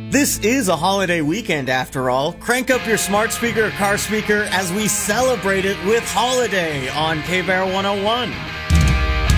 This is a holiday weekend after all. Crank up your smart speaker or car speaker as we celebrate it with Holiday on K-Bear 101.